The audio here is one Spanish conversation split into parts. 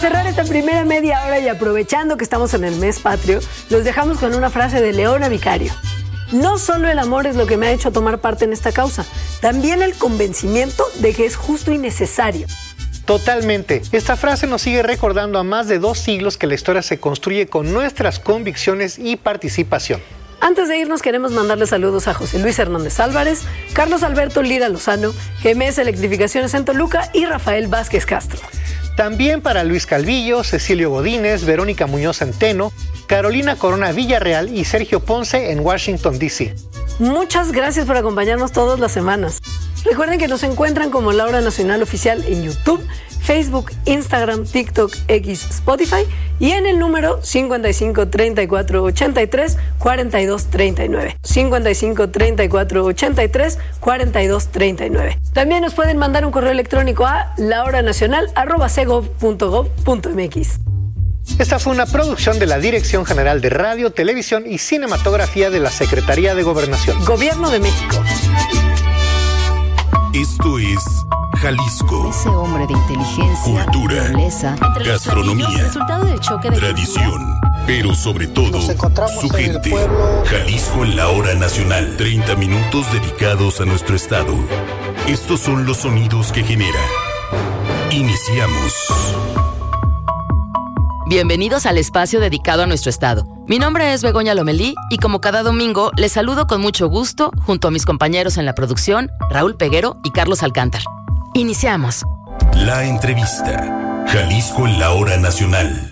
cerrar esta primera media hora y aprovechando que estamos en el mes patrio, los dejamos con una frase de Leona Vicario. No solo el amor es lo que me ha hecho tomar parte en esta causa, también el convencimiento de que es justo y necesario. Totalmente. Esta frase nos sigue recordando a más de 2 siglos que la historia se construye con nuestras convicciones y participación. Antes de irnos queremos mandarle saludos a José Luis Hernández Álvarez, Carlos Alberto Lira Lozano, GMS Electrificaciones en Toluca y Rafael Vázquez Castro. También para Luis Calvillo, Cecilio Godínez, Verónica Muñoz Centeno, Carolina Corona Villarreal y Sergio Ponce en Washington, D.C. Muchas gracias por acompañarnos todas las semanas. Recuerden que nos encuentran como La Hora Nacional Oficial en YouTube, Facebook, Instagram, TikTok, X, Spotify y en el número 55 34 83 42 39. 55 34 83 42 39. También nos pueden mandar un correo electrónico a lahoranacional@cegov.gov.mx. Esta fue una producción de la Dirección General de Radio, Televisión y Cinematografía de la Secretaría de Gobernación. Gobierno de México. Esto es Jalisco. Ese hombre de inteligencia, cultura, nobleza, gastronomía, tradición, pero sobre todo, su gente. Jalisco en la hora nacional. 30 minutos dedicados a nuestro estado. Estos son los sonidos que genera. Iniciamos. Bienvenidos al espacio dedicado a nuestro estado. Mi nombre es Begoña Lomelí y como cada domingo les saludo con mucho gusto junto a mis compañeros en la producción, Raúl Peguero y Carlos Alcántar. Iniciamos. La entrevista. Jalisco en la hora nacional.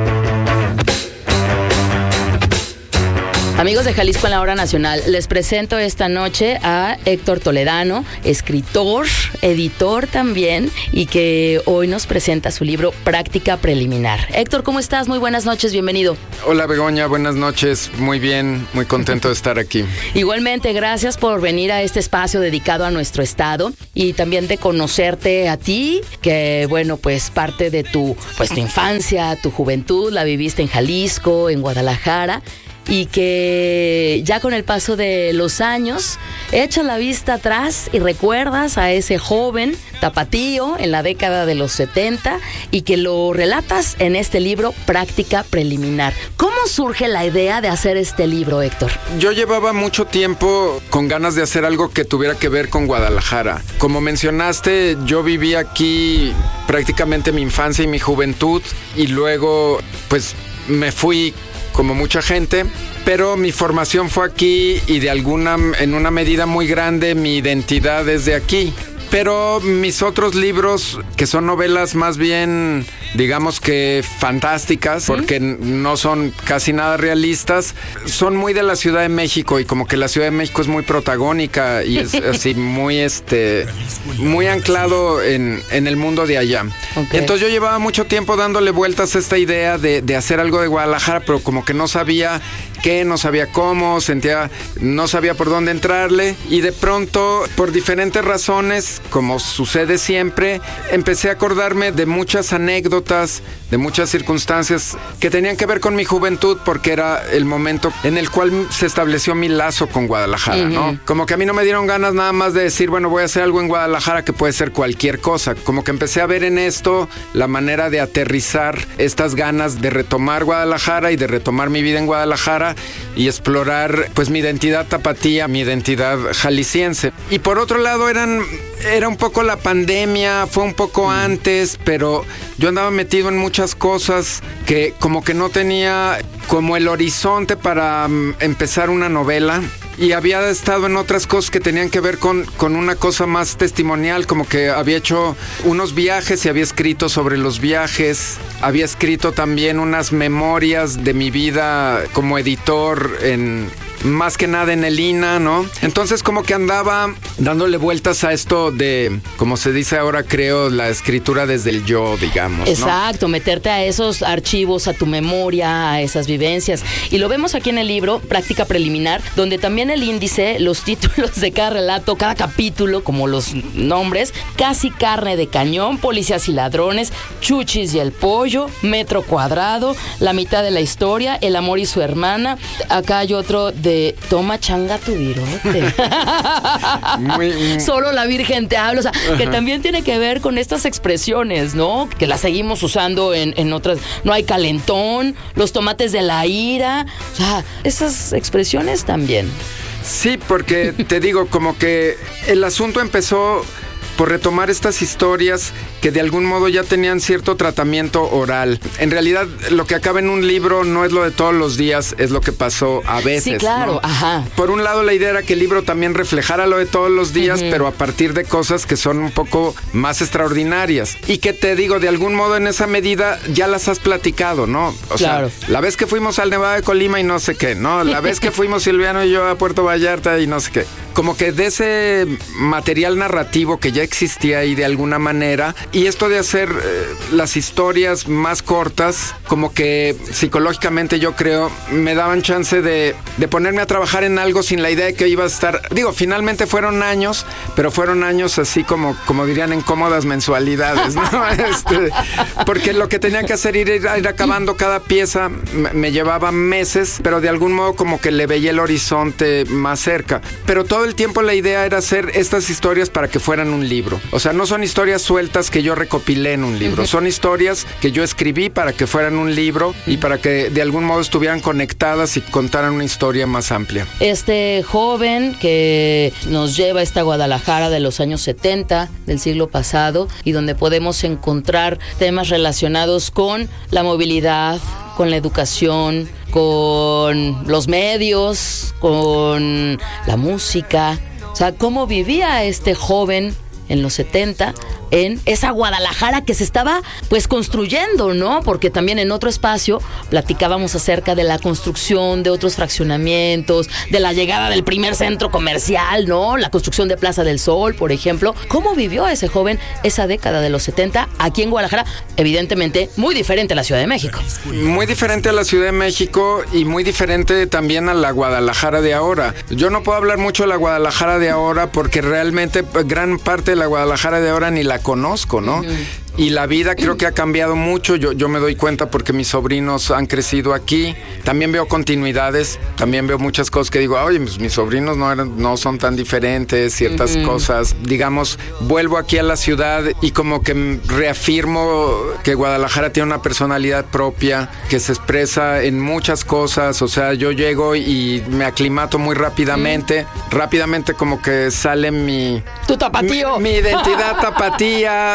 Amigos de Jalisco en la Hora Nacional, les presento esta noche a Héctor Toledano, escritor, editor también, y que hoy nos presenta su libro Práctica Preliminar. Héctor, ¿cómo estás? Muy buenas noches, bienvenido. Hola Begoña, buenas noches, muy bien, muy contento de estar aquí. Igualmente, gracias por venir a este espacio dedicado a nuestro estado y también de conocerte a ti, que bueno, pues parte de tu infancia, tu juventud, la viviste en Jalisco, en Guadalajara, y que ya con el paso de los años echas la vista atrás y recuerdas a ese joven tapatío en la década de los 70 y que lo relatas en este libro Práctica Preliminar. ¿Cómo surge la idea de hacer este libro, Héctor? Yo llevaba mucho tiempo con ganas de hacer algo que tuviera que ver con Guadalajara. Como mencionaste, yo viví aquí prácticamente mi infancia y mi juventud y luego pues me fui como mucha gente, pero mi formación fue aquí y en una medida muy grande mi identidad es de aquí. Pero mis otros libros, que son novelas más bien, digamos que fantásticas, porque no son casi nada realistas, son muy de la Ciudad de México y como que la Ciudad de México es muy protagónica y es así muy anclado en el mundo de allá. Okay. Entonces yo llevaba mucho tiempo dándole vueltas a esta idea de hacer algo de Guadalajara, pero como que no sabía qué, no sabía cómo, no sabía por dónde entrarle y de pronto, por diferentes razones, como sucede siempre, empecé a acordarme de muchas anécdotas, de muchas circunstancias que tenían que ver con mi juventud porque era el momento en el cual se estableció mi lazo con Guadalajara, ¿no? Como que a mí no me dieron ganas nada más de decir, bueno, voy a hacer algo en Guadalajara que puede ser cualquier cosa. Como que empecé a ver en esto la manera de aterrizar estas ganas de retomar Guadalajara y de retomar mi vida en Guadalajara y explorar pues mi identidad tapatía, mi identidad jalisciense. Y por otro lado era un poco la pandemia, fue un poco antes, pero yo andaba metido en muchas cosas que como que no tenía como el horizonte para empezar una novela. Y había estado en otras cosas que tenían que ver con una cosa más testimonial, como que había hecho unos viajes y había escrito sobre los viajes. Había escrito también unas memorias de mi vida como editor más que nada en el INA, ¿no? Entonces como que andaba dándole vueltas a esto de, como se dice ahora, creo, la escritura desde el yo, digamos, ¿no? Exacto, meterte a esos archivos, a tu memoria, a esas vivencias. Y lo vemos aquí en el libro, Práctica Preliminar, donde también el índice, los títulos de cada relato, cada capítulo, como los nombres, Casi carne de cañón, Policías y ladrones, Chuchis y el pollo, Metro cuadrado, La mitad de la historia, El amor y su hermana. Acá hay otro de de toma changa tu virote. Solo la Virgen te habla. O sea, que también tiene que ver con estas expresiones, ¿no? Que las seguimos usando en otras. No hay calentón, los tomates de la ira. O sea, esas expresiones también. Sí, porque te digo, como que el asunto empezó por retomar estas historias que de algún modo ya tenían cierto tratamiento oral. En realidad, lo que acaba en un libro no es lo de todos los días, es lo que pasó a veces. Sí, claro, ¿no? Ajá. Por un lado, la idea era que el libro también reflejara lo de todos los días, pero a partir de cosas que son un poco más extraordinarias. Y que te digo, de algún modo en esa medida ya las has platicado, ¿no? O claro. sea, la vez que fuimos al Nevado de Colima y no sé qué, ¿no? La vez que fuimos Silviano y yo a Puerto Vallarta y no sé qué. Como que de ese material narrativo que ya existía ahí de alguna manera, y esto de hacer las historias más cortas, como que psicológicamente yo creo, me daban chance de ponerme a trabajar en algo sin la idea de que iba a estar, digo, finalmente fueron años, pero fueron años así como dirían en cómodas mensualidades, ¿no? Porque lo que tenía que hacer era ir acabando cada pieza, me llevaba meses, pero de algún modo como que le veía el horizonte más cerca. Pero todo el tiempo la idea era hacer estas historias para que fueran un libro. O sea, no son historias sueltas que yo recopilé en un libro, son historias que yo escribí para que fueran un libro y para que de algún modo estuvieran conectadas y contaran una historia más amplia. Este joven que nos lleva a esta Guadalajara de los años 70 del siglo pasado y donde podemos encontrar temas relacionados con la movilidad, con la educación, con los medios, con la música. O sea, cómo vivía este joven en los 70 en esa Guadalajara que se estaba pues construyendo, ¿no? Porque también en otro espacio platicábamos acerca de la construcción de otros fraccionamientos, de la llegada del primer centro comercial, ¿no? La construcción de Plaza del Sol, por ejemplo. ¿Cómo vivió ese joven esa década de los 70 aquí en Guadalajara? Evidentemente muy diferente a la Ciudad de México. Muy diferente a la Ciudad de México y muy diferente también a la Guadalajara de ahora. Yo no puedo hablar mucho de la Guadalajara de ahora porque realmente gran parte de la Guadalajara de ahora ni la conozco, ¿no? Y la vida creo que ha cambiado mucho. Yo me doy cuenta porque mis sobrinos han crecido aquí. También veo continuidades, también veo muchas cosas que digo, oye, pues mis sobrinos no son tan diferentes, ciertas cosas. Digamos, vuelvo aquí a la ciudad y como que reafirmo que Guadalajara tiene una personalidad propia, que se expresa en muchas cosas. O sea, yo llego y me aclimato muy rápidamente. Rápidamente como que sale tu tapatío. Mi identidad tapatía,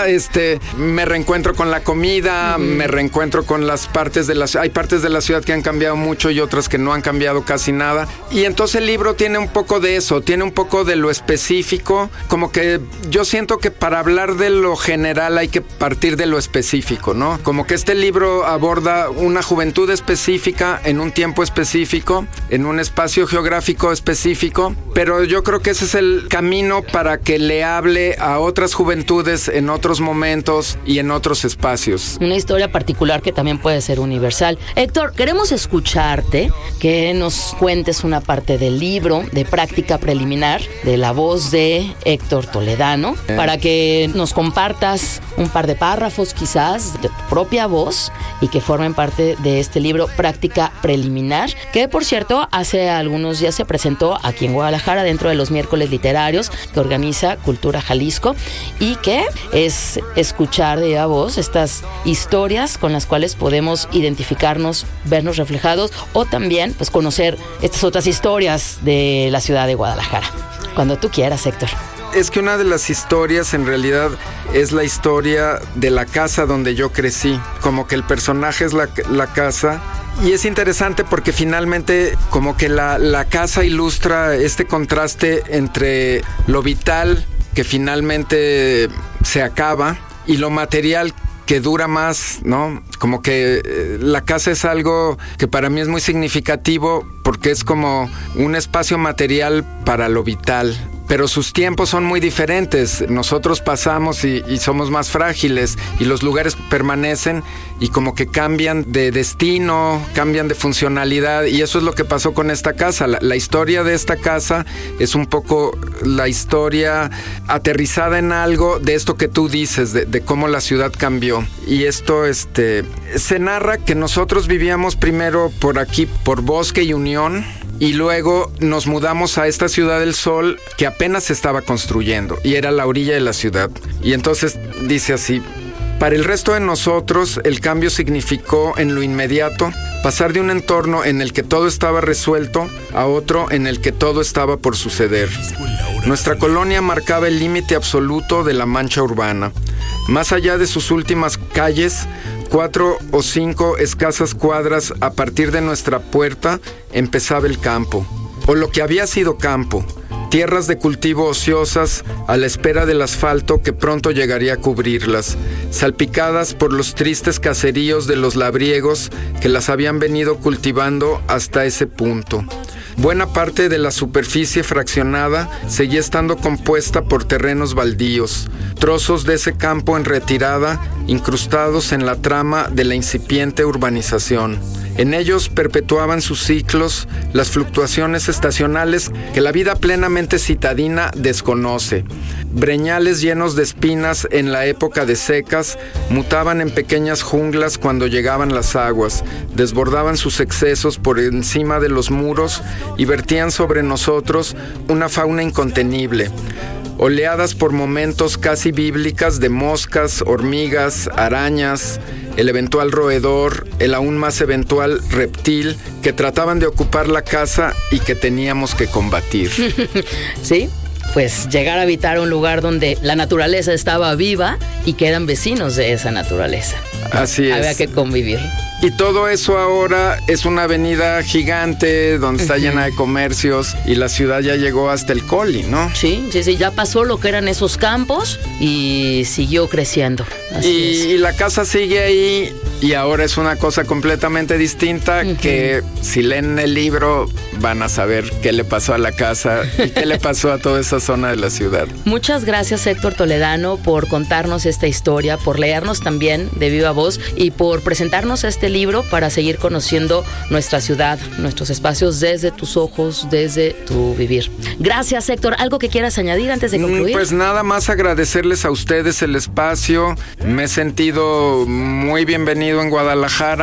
me reencuentro con la comida, me reencuentro con las partes de la ciudad. Hay partes de la ciudad que han cambiado mucho y otras que no han cambiado casi nada. Y entonces el libro tiene un poco de eso, tiene un poco de lo específico. Como que yo siento que para hablar de lo general hay que partir de lo específico, ¿no? Como que este libro aborda una juventud específica en un tiempo específico, en un espacio geográfico específico. Pero yo creo que ese es el camino para que le hable a otras juventudes en otros momentos y en otros espacios. Una historia particular que también puede ser universal. Héctor, queremos escucharte, que nos cuentes una parte del libro de práctica preliminar de la voz de Héctor Toledano, para que nos compartas un par de párrafos quizás de tu propia voz y que formen parte de este libro Práctica Preliminar, que por cierto hace algunos días se presentó aquí en Guadalajara dentro de los miércoles literarios que organiza Cultura Jalisco y que es escuchar de viva voz estas historias con las cuales podemos identificarnos, vernos reflejados o también pues conocer estas otras historias de la ciudad de Guadalajara. Cuando tú quieras, Héctor. Es que una de las historias en realidad es la historia de la casa donde yo crecí. Como que el personaje es la casa. Y es interesante porque finalmente como que la casa ilustra este contraste entre lo vital que finalmente se acaba y lo material que dura más, ¿no? Como que la casa es algo que para mí es muy significativo porque es como un espacio material para lo vital. Pero sus tiempos son muy diferentes. Nosotros pasamos y somos más frágiles y los lugares permanecen y como que cambian de destino, cambian de funcionalidad y eso es lo que pasó con esta casa. La historia de esta casa es un poco la historia aterrizada en algo de esto que tú dices, de cómo la ciudad cambió. Y esto se narra que nosotros vivíamos primero por aquí, por Bosque y Unión, y luego nos mudamos a esta Ciudad del Sol que apenas se estaba construyendo y era la orilla de la ciudad. Y entonces dice así: para el resto de nosotros, el cambio significó en lo inmediato pasar de un entorno en el que todo estaba resuelto a otro en el que todo estaba por suceder. Nuestra colonia marcaba el límite absoluto de la mancha urbana. Más allá de sus últimas calles, 4 o 5 escasas cuadras a partir de nuestra puerta, empezaba el campo, o lo que había sido campo. Tierras de cultivo ociosas a la espera del asfalto que pronto llegaría a cubrirlas, salpicadas por los tristes caseríos de los labriegos que las habían venido cultivando hasta ese punto. Buena parte de la superficie fraccionada seguía estando compuesta por terrenos baldíos, trozos de ese campo en retirada, incrustados en la trama de la incipiente urbanización. En ellos perpetuaban sus ciclos las fluctuaciones estacionales que la vida plenamente citadina desconoce. Breñales llenos de espinas en la época de secas mutaban en pequeñas junglas cuando llegaban las aguas, desbordaban sus excesos por encima de los muros y vertían sobre nosotros una fauna incontenible. Oleadas por momentos casi bíblicas de moscas, hormigas, arañas, el eventual roedor, el aún más eventual reptil que trataban de ocupar la casa y que teníamos que combatir. Sí, pues llegar a habitar un lugar donde la naturaleza estaba viva y que eran vecinos de esa naturaleza. Así es. Había que convivir. Y todo eso ahora es una avenida gigante donde está llena de comercios y la ciudad ya llegó hasta el Coli, ¿no? Sí, ya pasó lo que eran esos campos y siguió creciendo. Y la casa sigue ahí y ahora es una cosa completamente distinta que si leen el libro van a saber qué le pasó a la casa y qué le pasó a toda esa zona de la ciudad. Muchas gracias, Héctor Toledano, por contarnos esta historia, por leernos también de viva voz y por presentarnos este libro para seguir conociendo nuestra ciudad, nuestros espacios desde tus ojos, desde tu vivir. Gracias, Héctor. ¿Algo que quieras añadir antes de concluir? Pues nada más agradecerles a ustedes el espacio. Me he sentido muy bienvenido en Guadalajara.